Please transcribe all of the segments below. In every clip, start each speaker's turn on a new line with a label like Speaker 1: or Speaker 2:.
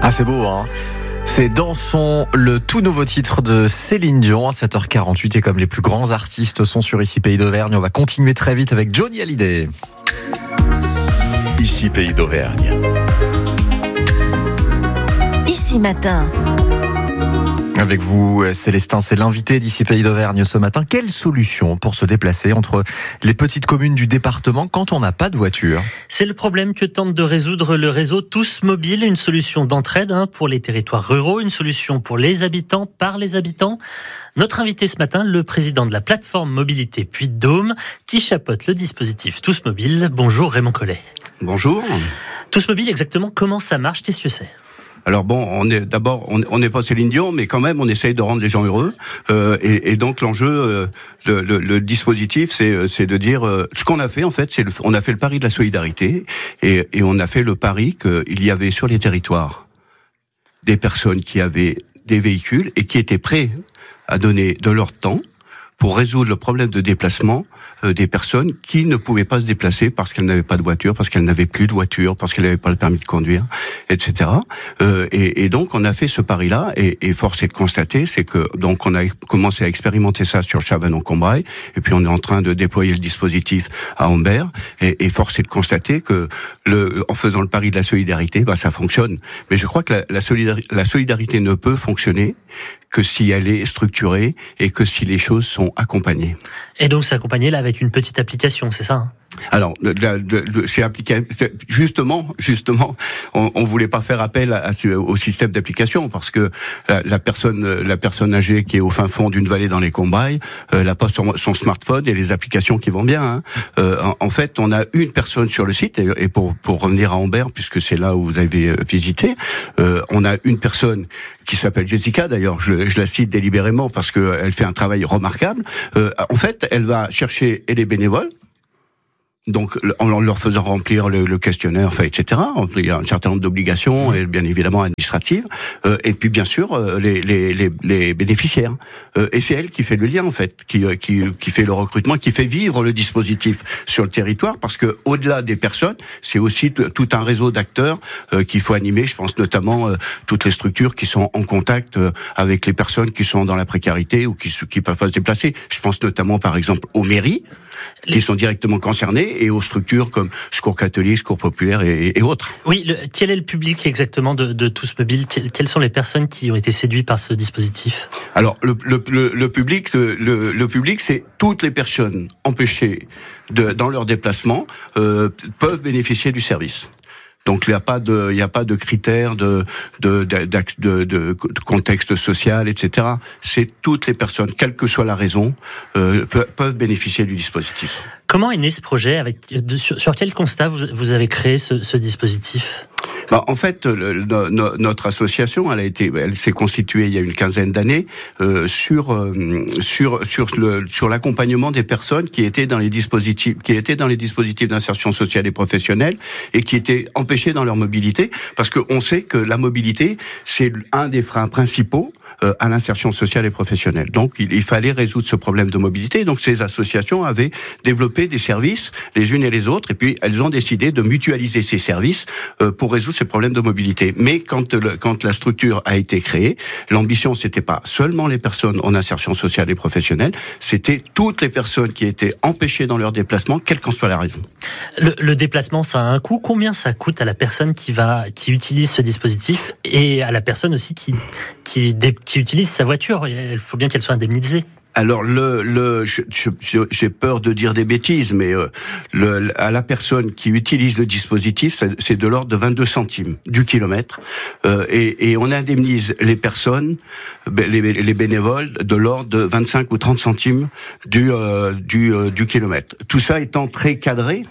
Speaker 1: Ah, c'est beau, hein. C'est Dansons, le tout nouveau titre de Céline Dion à 7h48. Et comme les plus grands artistes sont sur Ici Pays d'Auvergne, on va continuer très vite avec Johnny Hallyday.
Speaker 2: Ici Pays d'Auvergne.
Speaker 3: Ici Matin.
Speaker 1: Avec vous, Célestin, c'est l'invité d'Ici Pays d'Auvergne ce matin. Quelle solution pour se déplacer entre les petites communes du département quand on n'a pas de voiture ?
Speaker 4: C'est le problème que tente de résoudre le réseau Tous Mobile, une solution d'entraide pour les territoires ruraux, une solution pour les habitants, par les habitants. Notre invité ce matin, le président de la plateforme Mobilité Puy-de-Dôme, qui chapeaute le dispositif Tous Mobile. Bonjour Raymond Collet.
Speaker 5: Bonjour.
Speaker 4: Tous Mobile, exactement comment ça marche ? Qu'est-ce que c'est ?
Speaker 5: Alors bon, on n'est pas Céline Dion, mais quand même, on essaye de rendre les gens heureux. Et donc l'enjeu, le dispositif, c'est de dire ce qu'on a fait en fait, on a fait le pari de la solidarité et on a fait le pari qu'il y avait sur les territoires des personnes qui avaient des véhicules et qui étaient prêts à donner de leur temps pour résoudre le problème de déplacement des personnes qui ne pouvaient pas se déplacer parce qu'elles n'avaient pas de voiture, parce qu'elles n'avaient plus de voiture, parce qu'elles n'avaient pas le permis de conduire, etc. Et donc on a fait ce pari-là, et force est de constater, c'est que donc on a commencé à expérimenter ça sur Chavannes-en-Combrailles, et puis on est en train de déployer le dispositif à Ambert, et force est de constater que en faisant le pari de la solidarité, ça fonctionne. Mais je crois que la solidarité ne peut fonctionner que si elle est structurée et que si les choses sont accompagnées.
Speaker 4: Et donc c'est accompagné là avec une petite application, c'est ça ?
Speaker 5: Alors, c'est appliqué. Justement, on voulait pas faire appel au système d'application parce que la personne âgée qui est au fin fond d'une vallée dans les Combrailles, n'a pas son smartphone et les applications qui vont bien. En fait, on a une personne sur le site et pour revenir à Ambert, puisque c'est là où vous avez visité, on a une personne qui s'appelle Jessica. D'ailleurs, je la cite délibérément parce que elle fait un travail remarquable. En fait, elle va chercher les bénévoles. Donc, en leur faisant remplir le questionnaire, etc. Il y a un certain nombre d'obligations, et bien évidemment administratives. Et puis, bien sûr, les bénéficiaires. Et c'est elle qui fait le lien, en fait, qui fait le recrutement, qui fait vivre le dispositif sur le territoire, parce que au-delà des personnes, c'est aussi tout un réseau d'acteurs qu'il faut animer. Je pense notamment toutes les structures qui sont en contact avec les personnes qui sont dans la précarité ou qui peuvent pas se déplacer. Je pense notamment, par exemple, aux mairies qui sont directement concernées et aux structures comme Secours catholique, Secours populaire et autres.
Speaker 4: Oui, quel est le public exactement de Tous Mobile ? Quelles sont les personnes qui ont été séduites par ce dispositif ?
Speaker 5: Alors, le public, c'est toutes les personnes empêchées dans leur déplacement peuvent bénéficier du service. Donc il n'y a pas de critères de contexte social, etc. C'est toutes les personnes, quelle que soit la raison, peuvent bénéficier du dispositif.
Speaker 4: Comment est né ce projet ? Sur quel constat vous avez créé ce dispositif ?
Speaker 5: En fait, notre association, elle s'est constituée il y a une quinzaine d'années sur l'accompagnement des personnes qui étaient dans les dispositifs d'insertion sociale et professionnelle et qui étaient empêchées dans leur mobilité, parce qu'on sait que la mobilité, c'est un des freins principaux à l'insertion sociale et professionnelle. Donc, il fallait résoudre ce problème de mobilité. Donc, ces associations avaient développé des services, les unes et les autres, et puis elles ont décidé de mutualiser ces services pour résoudre ces problèmes de mobilité. Mais quand la structure a été créée, l'ambition, c'était pas seulement les personnes en insertion sociale et professionnelle, c'était toutes les personnes qui étaient empêchées dans leur déplacement, quelle qu'en soit la raison.
Speaker 4: Le déplacement, ça a un coût. Combien ça coûte à la personne qui utilise ce dispositif et à la personne aussi qui utilise sa voiture ? Il faut bien qu'elle soit indemnisée.
Speaker 5: Alors j'ai peur de dire des bêtises, mais à la personne qui utilise le dispositif, c'est de l'ordre de 22 centimes du kilomètre, et on indemnise les personnes, les bénévoles, de l'ordre de 25 ou 30 centimes du kilomètre. Tout ça étant très cadré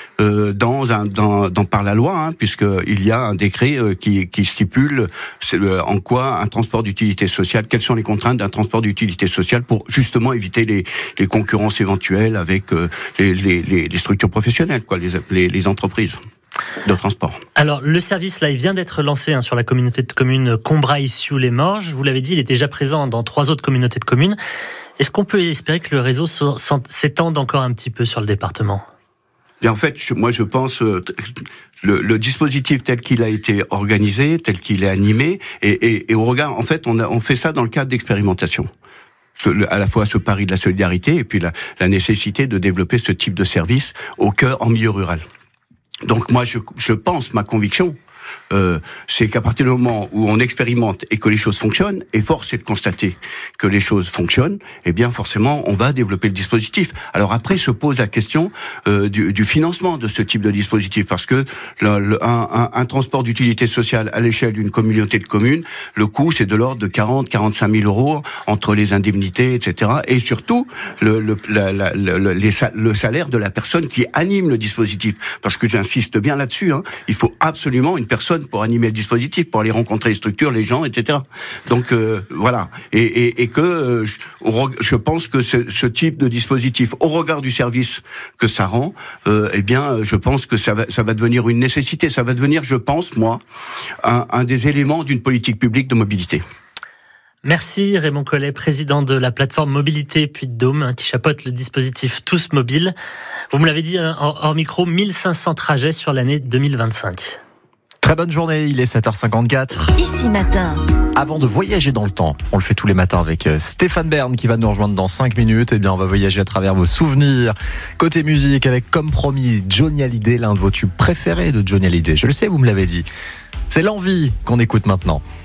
Speaker 5: par la loi, puisque il y a un décret qui stipule en quoi un transport d'utilité sociale, quelles sont les contraintes d'un transport d'utilité sociale pour justement éviter les concurrences éventuelles avec les structures professionnelles, les entreprises de transport.
Speaker 4: Alors, le service, là, il vient d'être lancé sur la communauté de communes Combrailles-Sioux-les-Morges. Vous l'avez dit, il est déjà présent dans 3 autres communautés de communes. Est-ce qu'on peut espérer que le réseau s'étende encore un petit peu sur le département ?
Speaker 5: Bien, en fait, moi je pense le dispositif tel qu'il a été organisé, tel qu'il est animé, et au regard, en fait, on fait ça dans le cadre d'expérimentation. À la fois ce pari de la solidarité et puis la nécessité de développer ce type de service en milieu rural. Donc moi, je pense, ma conviction, c'est qu'à partir du moment où on expérimente et que les choses fonctionnent, et force est de constater que les choses fonctionnent, eh bien forcément on va développer le dispositif. Alors après se pose la question du financement de ce type de dispositif, parce que un transport d'utilité sociale à l'échelle d'une communauté de communes, le coût c'est de l'ordre de 40-45 000 euros entre les indemnités, etc. Et surtout le salaire de la personne qui anime le dispositif, parce que j'insiste bien là-dessus, hein, il faut absolument une personne pour animer le dispositif, pour aller rencontrer les structures, les gens, etc. Donc voilà, et que je pense que ce type de dispositif, au regard du service que ça rend, eh bien, je pense que ça va devenir une nécessité. Ça va devenir, je pense, moi, un des éléments d'une politique publique de mobilité.
Speaker 4: Merci Raymond Collet, président de la plateforme Mobilité Puy-de-Dôme, qui chapeaute le dispositif Tous Mobiles. Vous me l'avez dit hors micro, 1500 trajets sur l'année 2025.
Speaker 1: Très bonne journée, il est 7h54.
Speaker 3: Ici Matin.
Speaker 1: Avant de voyager dans le temps, on le fait tous les matins avec Stéphane Bern qui va nous rejoindre dans 5 minutes. Eh bien, on va voyager à travers vos souvenirs. Côté musique, avec comme promis Johnny Hallyday, l'un de vos tubes préférés de Johnny Hallyday. Je le sais, vous me l'avez dit. C'est l'envie qu'on écoute maintenant.